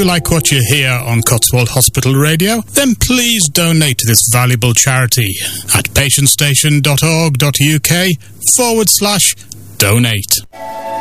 like what you hear on Cotswold Hospital Radio, then please donate to this valuable charity at patientstation.org.uk/donate.